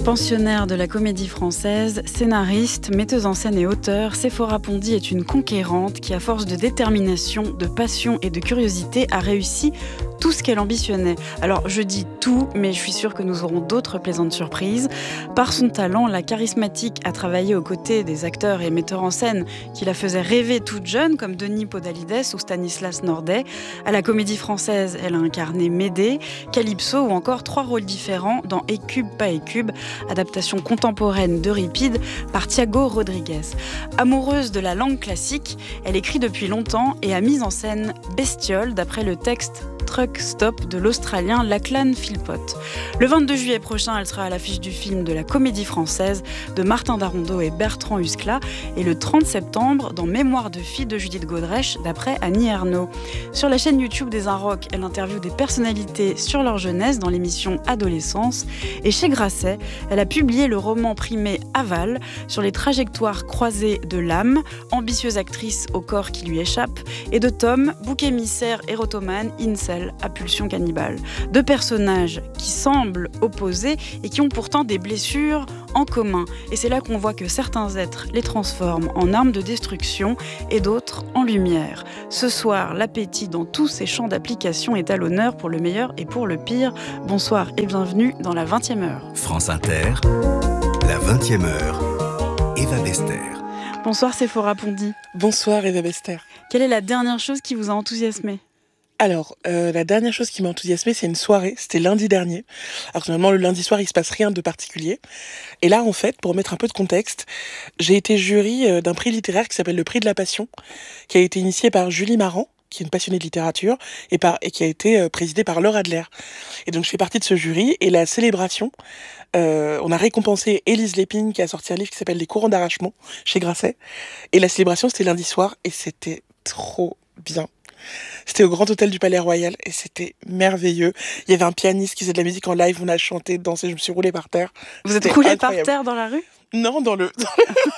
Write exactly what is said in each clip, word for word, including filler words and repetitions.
Pensionnaire de la Comédie Française, scénariste, metteuse en scène et auteure, Séphora Pondy est une conquérante qui, à force de détermination, de passion et de curiosité, a réussi tout ce qu'elle ambitionnait. Alors, je dis tout, mais je suis sûre que nous aurons d'autres plaisantes surprises. Par son talent, la charismatique a travaillé aux côtés des acteurs et metteurs en scène qui la faisaient rêver toute jeune, comme Denis Podalides ou Stanislas Nordet. À la Comédie Française, elle a incarné Médée, Calypso ou encore trois rôles différents dans Écube, pas Écube, adaptation contemporaine d'Euripide par Thiago Rodriguez. Amoureuse de la langue classique, elle écrit depuis longtemps et a mis en scène Bestiole d'après le texte Truck Stop de l'Australien Lachlan Philpott. Le vingt-deux juillet prochain, elle sera à l'affiche du film de la Comédie Française de Martin Darondeau et Bertrand Huskla, et le trente septembre dans Mémoire de fille de Judith Godrèche d'après Annie Ernaux. Sur la chaîne YouTube des Inrocks, elle interviewe des personnalités sur leur jeunesse dans l'émission Adolescence, et chez Grasset, elle a publié le roman primé Aval sur les trajectoires croisées de l'âme, ambitieuse actrice au corps qui lui échappe, et de Tom, bouc émissaire érotomane, incel à pulsion cannibale. Deux personnages qui semblent opposés et qui ont pourtant des blessures en commun. Et c'est là qu'on voit que certains êtres les transforment en armes de destruction et d'autres en lumière. Ce soir, l'appétit dans tous ses champs d'application est à l'honneur pour le meilleur et pour le pire. Bonsoir et bienvenue dans la vingtième heure. France Inter, la vingtième heure, Eva Bester. Bonsoir Séphora Pondy. Bonsoir Eva Bester. Quelle est la dernière chose qui vous a enthousiasmé ? Alors, euh, la dernière chose qui m'a enthousiasmée, c'est une soirée, c'était lundi dernier. Alors normalement, le lundi soir, il se passe rien de particulier. Et là, en fait, pour mettre un peu de contexte, j'ai été jury euh, d'un prix littéraire qui s'appelle le Prix de la Passion, qui a été initié par Julie Marant, qui est une passionnée de littérature, et, par, et qui a été euh, présidée par Laure Adler. Et donc, je fais partie de ce jury, et la célébration, euh, on a récompensé Élise Lépine, qui a sorti un livre qui s'appelle Les courants d'arrachement, chez Grasset. Et la célébration, c'était lundi soir, et c'était trop bien. C'était au Grand Hôtel du Palais Royal et c'était merveilleux. Il y avait un pianiste qui faisait de la musique en live, on a chanté, dansé, je me suis roulée par terre. Vous êtes roulée par terre dans la rue ? Non, dans le dans,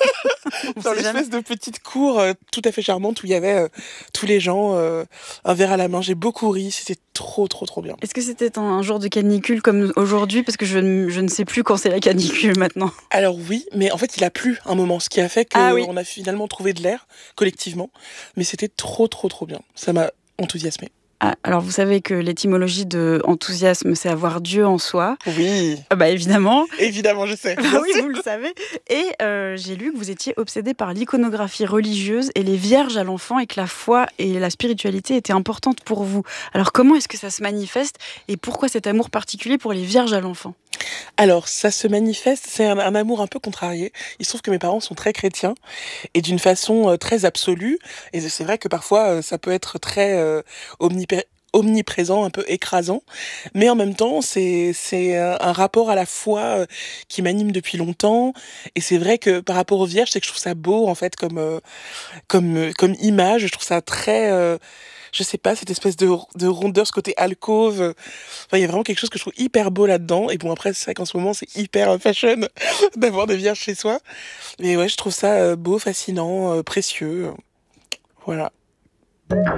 le, dans l'espèce de petite cour euh, tout à fait charmante où il y avait euh, tous les gens, euh, un verre à la main. J'ai beaucoup ri, c'était trop, trop, trop bien. Est-ce que c'était un jour de canicule comme aujourd'hui ? Parce que je, ne- je ne sais plus quand c'est la canicule maintenant. Alors oui, mais en fait il a plu un moment, ce qui a fait qu'on Ah oui. a finalement trouvé de l'air collectivement. Mais c'était trop, trop, trop bien. Ça m'a enthousiasmée. Ah, alors vous savez que l'étymologie de enthousiasme, c'est avoir Dieu en soi. Oui, Ah bah évidemment. évidemment, je sais. Ah oui, vous le savez. Et euh, j'ai lu que vous étiez obsédé par l'iconographie religieuse et les vierges à l'enfant et que la foi et la spiritualité étaient importantes pour vous. Alors comment est-ce que ça se manifeste et pourquoi cet amour particulier pour les vierges à l'enfant ? Alors, ça se manifeste, c'est un, un amour un peu contrarié. Il se trouve que mes parents sont très chrétiens et d'une façon euh, très absolue. Et c'est vrai que parfois, euh, ça peut être très euh, omnipé- omniprésent, un peu écrasant. Mais en même temps, c'est, c'est un, un rapport à la foi euh, qui m'anime depuis longtemps. Et c'est vrai que par rapport aux vierges, c'est que je trouve ça beau, en fait, comme, euh, comme, euh, comme image. Je trouve ça très... euh, je sais pas, cette espèce de, de rondeur, ce côté alcôve. Enfin, il y a vraiment quelque chose que je trouve hyper beau là-dedans. Et bon, après, c'est vrai qu'en ce moment, c'est hyper euh, fashion d'avoir des vierges chez soi. Mais ouais, je trouve ça euh, beau, fascinant, euh, précieux. Voilà.